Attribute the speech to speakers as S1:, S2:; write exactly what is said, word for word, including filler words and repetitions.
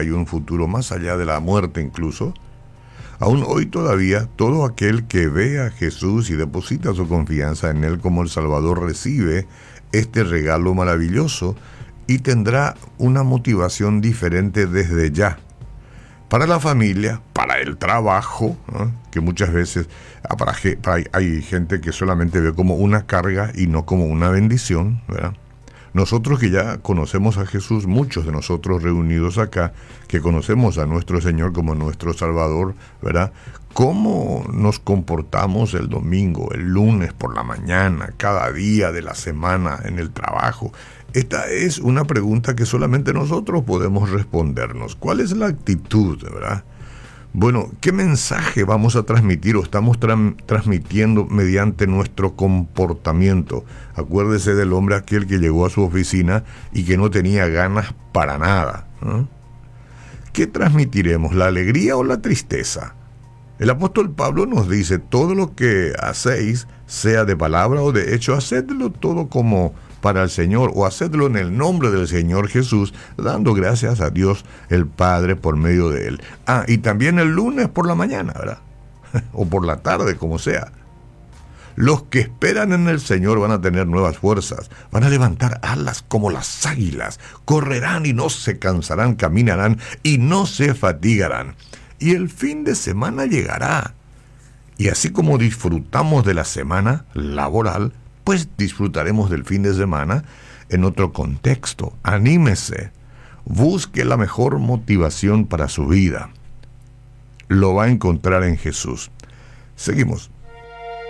S1: hay un futuro más allá de la muerte incluso. Aún hoy todavía, todo aquel que ve a Jesús y deposita su confianza en Él como el Salvador recibe este regalo maravilloso y tendrá una motivación diferente desde ya. Para la familia, para el trabajo, ¿no? Que muchas veces para, para, hay gente que solamente ve como una carga y no como una bendición, ¿verdad? Nosotros que ya conocemos a Jesús, muchos de nosotros reunidos acá, que conocemos a nuestro Señor como nuestro Salvador, ¿verdad? ¿Cómo nos comportamos el domingo, el lunes por la mañana, cada día de la semana en el trabajo? Esta es una pregunta que solamente nosotros podemos respondernos. ¿Cuál es la actitud, verdad? Bueno, ¿qué mensaje vamos a transmitir o estamos tra- transmitiendo mediante nuestro comportamiento? Acuérdese del hombre aquel que llegó a su oficina y que no tenía ganas para nada, ¿eh? ¿Qué transmitiremos, la alegría o la tristeza? El apóstol Pablo nos dice, todo lo que hacéis, sea de palabra o de hecho, hacedlo todo como para el Señor, o hacedlo en el nombre del Señor Jesús, dando gracias a Dios el Padre por medio de Él. Ah, y también el lunes por la mañana, ¿verdad? O por la tarde, como sea. Los que esperan en el Señor van a tener nuevas fuerzas, van a levantar alas como las águilas, correrán y no se cansarán, caminarán y no se fatigarán. Y el fin de semana llegará. Y así como disfrutamos de la semana laboral, pues disfrutaremos del fin de semana en otro contexto. Anímese, busque la mejor motivación para su vida. Lo va a encontrar en Jesús. Seguimos.